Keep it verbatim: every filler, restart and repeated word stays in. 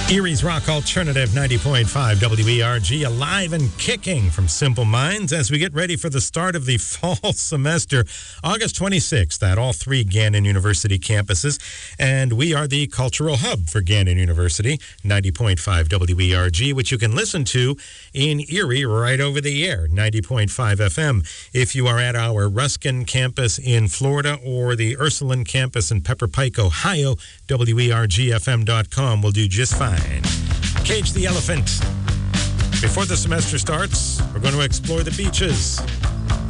Erie's Rock Alternative ninety point five W E R G, alive and kicking from Simple Minds as we get ready for the start of the fall semester, August twenty-sixth at all three Gannon University campuses. And we are the cultural hub for Gannon University, ninety point five W E R G, which you can listen to in Erie right over the air, ninety point five F M. If you are at our Ruskin campus in Florida or the Ursuline campus in Pepper Pike, Ohio, W E R G F M dot com will do just fine. Cage the Elephant. Before the semester starts, we're going to explore the beaches.